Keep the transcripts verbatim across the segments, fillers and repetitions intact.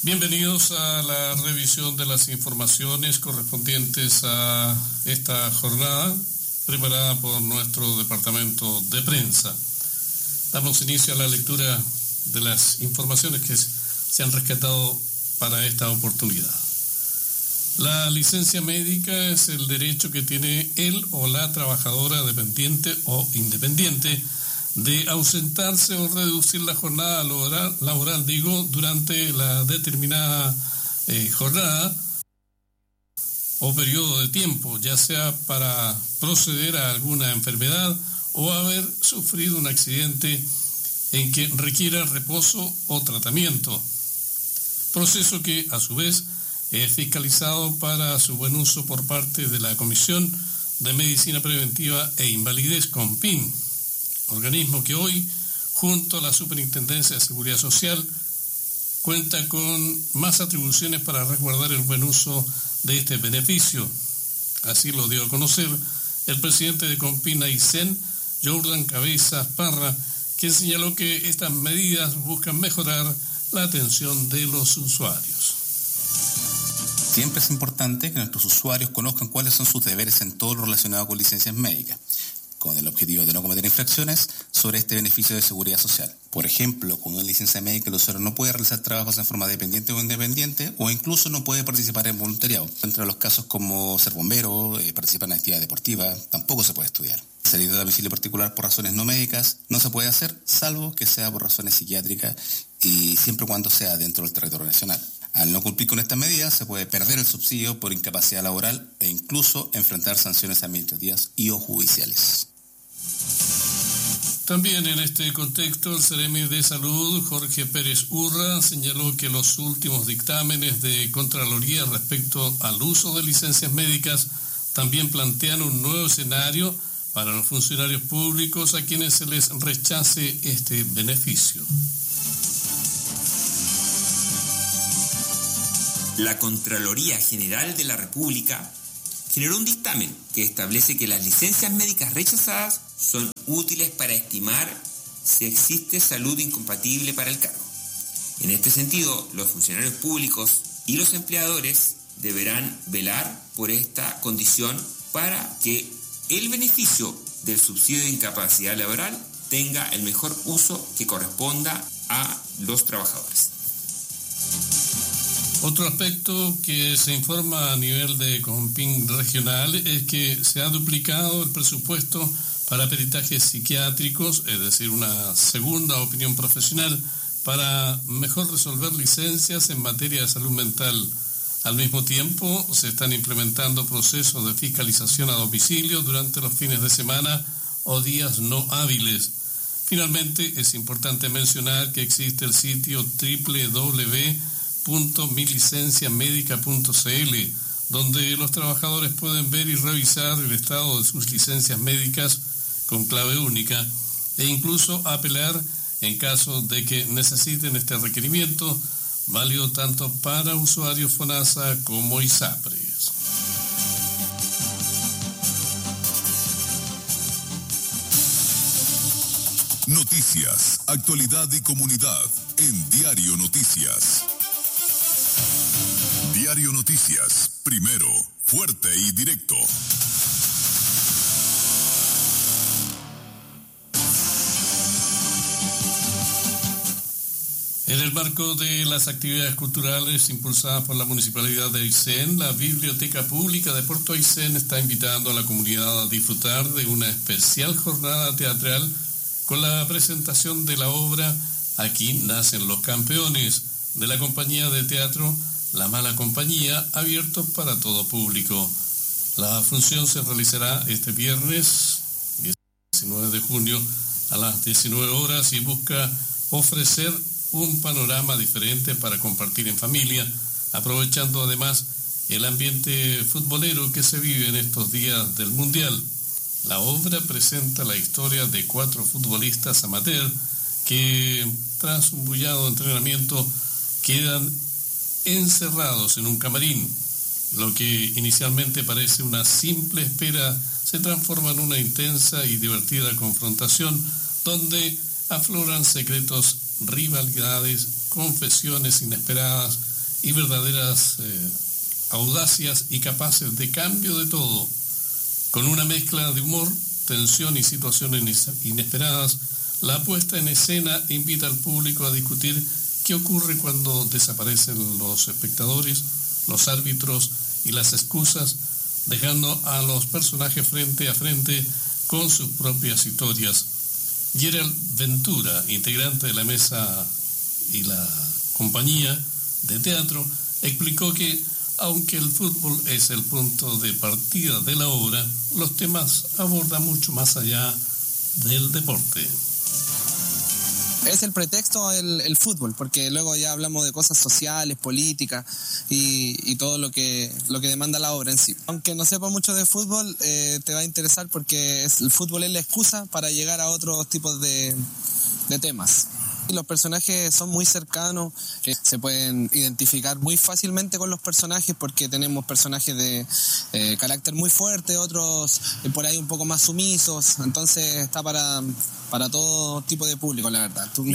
Bienvenidos a la revisión de las informaciones correspondientes a esta jornada preparada por nuestro departamento de prensa. Damos inicio a la lectura de las informaciones que se han rescatado para esta oportunidad. La licencia médica es el derecho que tiene el o la trabajadora dependiente o independiente de ausentarse o reducir la jornada laboral, laboral digo, durante la determinada eh, jornada o periodo de tiempo, ya sea para proceder a alguna enfermedad o haber sufrido un accidente en que requiera reposo o tratamiento, proceso que a su vez es fiscalizado para su buen uso por parte de la Comisión de Medicina Preventiva e Invalidez, COMPIN, organismo que hoy, junto a la Superintendencia de Seguridad Social, cuenta con más atribuciones para resguardar el buen uso de este beneficio. Así lo dio a conocer el presidente de COMPIN Aysén, Jordan Cabezas Parra, quien señaló que estas medidas buscan mejorar la atención de los usuarios. Siempre es importante que nuestros usuarios conozcan cuáles son sus deberes en todo lo relacionado con licencias médicas, con el objetivo de no cometer infracciones sobre este beneficio de seguridad social. Por ejemplo, con una licencia médica el usuario no puede realizar trabajos en forma dependiente o independiente, o incluso no puede participar en voluntariado. Entre los casos como ser bombero, eh, participar en actividad deportiva, tampoco se puede estudiar. Salir de domicilio particular por razones no médicas no se puede hacer, salvo que sea por razones psiquiátricas y siempre y cuando sea dentro del territorio nacional. Al no cumplir con estas medidas, se puede perder el subsidio por incapacidad laboral e incluso enfrentar sanciones administrativas y o judiciales. También en este contexto, el Seremi de Salud, Jorge Pérez Urra, señaló que los últimos dictámenes de Contraloría respecto al uso de licencias médicas también plantean un nuevo escenario para los funcionarios públicos a quienes se les rechace este beneficio. La Contraloría General de la República generó un dictamen que establece que las licencias médicas rechazadas son útiles para estimar si existe salud incompatible para el cargo. En este sentido, los funcionarios públicos y los empleadores deberán velar por esta condición para que el beneficio del subsidio de incapacidad laboral tenga el mejor uso que corresponda a los trabajadores. Otro aspecto que se informa a nivel de COMPIN regional es que se ha duplicado el presupuesto para peritajes psiquiátricos, es decir, una segunda opinión profesional para mejor resolver licencias en materia de salud mental. Al mismo tiempo, se están implementando procesos de fiscalización a domicilio durante los fines de semana o días no hábiles. Finalmente, es importante mencionar que existe el sitio doble u doble u doble u punto mi licencia médica punto c l, donde los trabajadores pueden ver y revisar el estado de sus licencias médicas con clave única e incluso apelar en caso de que necesiten este requerimiento, válido tanto para usuarios FONASA como ISAPRES. Noticias, actualidad y comunidad en Diario Noticias. Diario Noticias, primero, fuerte y directo. En el marco de las actividades culturales impulsadas por la Municipalidad de Aysén, la Biblioteca Pública de Puerto Aysén está invitando a la comunidad a disfrutar de una especial jornada teatral con la presentación de la obra Aquí nacen los campeones, de la compañía de teatro La Mala Compañía, abierto para todo público. La función se realizará este viernes diecinueve de junio a las diecinueve horas y busca ofrecer un panorama diferente para compartir en familia, aprovechando además el ambiente futbolero que se vive en estos días del Mundial. La obra presenta la historia de cuatro futbolistas amateur que, tras un bullado entrenamiento, quedan encerrados en un camarín. Lo que inicialmente parece una simple espera se transforma en una intensa y divertida confrontación donde afloran secretos, rivalidades, confesiones inesperadas y verdaderas eh, audacias y capaces de cambio de todo, con una mezcla de humor, tensión y situaciones inesperadas. La puesta en escena invita al público a discutir qué ocurre cuando desaparecen los espectadores, los árbitros y las excusas, dejando a los personajes frente a frente con sus propias historias. Gerald Ventura, integrante de la mesa y la compañía de teatro, explicó que, aunque el fútbol es el punto de partida de la obra, los temas abordan mucho más allá del deporte. Es el pretexto el, el fútbol, porque luego ya hablamos de cosas sociales, políticas y, y todo lo que lo que demanda la obra en sí. Aunque no sepa mucho de fútbol, eh, te va a interesar porque es, el fútbol es la excusa para llegar a otros tipos de, de temas. Y los personajes son muy cercanos, eh, se pueden identificar muy fácilmente con los personajes porque tenemos personajes de eh, carácter muy fuerte, otros eh, por ahí un poco más sumisos, entonces está para, para todo tipo de público, la verdad. Tú...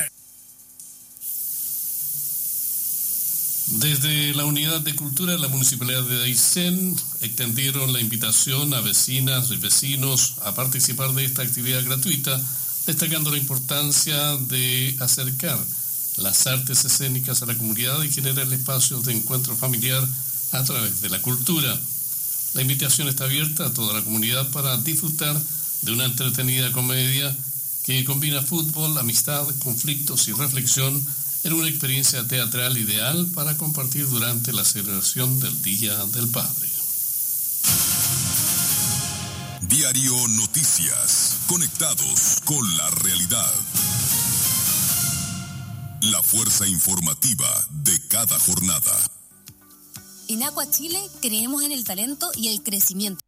Desde la Unidad de Cultura de la Municipalidad de Aysén extendieron la invitación a vecinas y vecinos a participar de esta actividad gratuita, destacando la importancia de acercar las artes escénicas a la comunidad y generar espacios de encuentro familiar a través de la cultura. La invitación está abierta a toda la comunidad para disfrutar de una entretenida comedia que combina fútbol, amistad, conflictos y reflexión en una experiencia teatral ideal para compartir durante la celebración del Día del Padre. Diario Noticias, conectados con la realidad. La fuerza informativa de cada jornada. En Aqua Chile creemos en el talento y el crecimiento.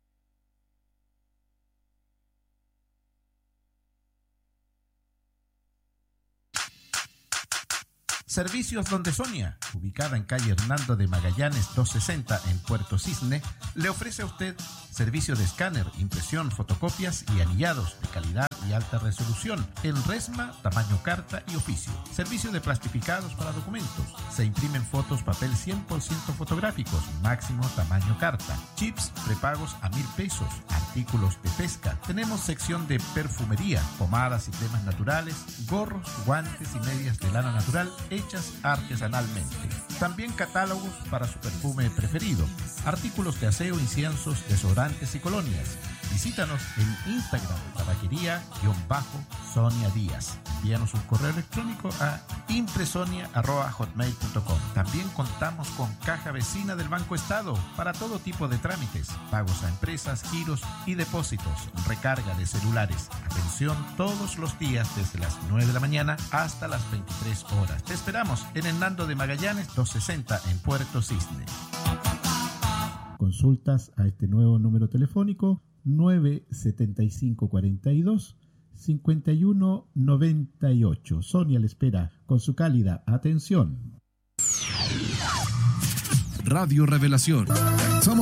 Servicios Donde Sonia, ubicada en calle Hernando de Magallanes doscientos sesenta en Puerto Cisne, le ofrece a usted servicio de escáner, impresión, fotocopias y anillados de calidad y alta resolución en resma, tamaño carta y oficio. Servicio de plastificados para documentos. Se imprimen fotos papel cien por ciento fotográficos, máximo tamaño carta. Chips prepagos a mil pesos. Artículos de pesca. Tenemos sección de perfumería, pomadas y cremas naturales, gorros, guantes y medias de lana natural hechas artesanalmente. También catálogos para su perfume preferido. Artículos de aseo, inciensos, desodorantes y colonias. Visítanos en Instagram, tabaquería-Sonia Díaz. Envíanos un correo electrónico a impresonia arroba hotmail punto com. También contamos con caja vecina del Banco Estado para todo tipo de trámites, pagos a empresas, giros y depósitos, recarga de celulares. Atención todos los días desde las nueve de la mañana hasta las veintitrés horas. Te esperamos en Hernando de Magallanes doscientos sesenta en Puerto Cisne. Consultas a este nuevo número telefónico nueve setenta y cinco cuarenta y dos cincuenta y uno noventa y ocho. Sonia le espera con su cálida atención. Radio Revelación. Somos